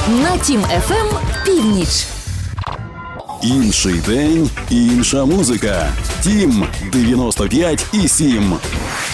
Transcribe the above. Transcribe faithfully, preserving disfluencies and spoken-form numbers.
На Тім еф ем північ. Інший день, інша музика. Тім дев'яносто п'ять і сім.